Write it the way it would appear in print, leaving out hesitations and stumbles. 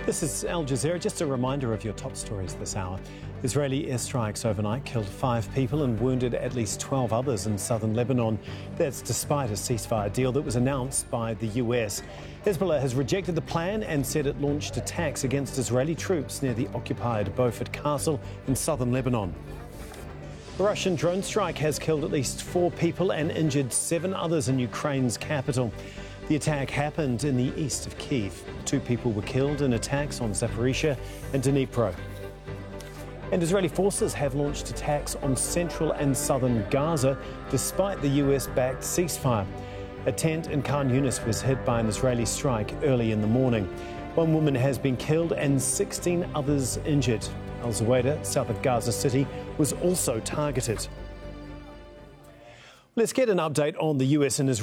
This is Al Jazeera. Just a reminder of your top stories this hour. Israeli airstrikes overnight killed 5 people and wounded at least 12 others in southern Lebanon. That's despite a ceasefire deal that was announced by the US. Hezbollah has rejected the plan and said it launched attacks against Israeli troops near the occupied Beaufort Castle in southern Lebanon. A Russian drone strike has killed at least 4 people and injured 7 others in Ukraine's capital. The attack happened in the east of Kyiv. 2 people were killed in attacks on Zaporizhia and Dnipro. And Israeli forces have launched attacks on central and southern Gaza despite the US-backed ceasefire. A tent in Khan Yunis was hit by an Israeli strike early in the morning. 1 woman has been killed and 16 others injured. Al Zuwaydah, south of Gaza City, was also targeted. Let's get an update on the US and Israel.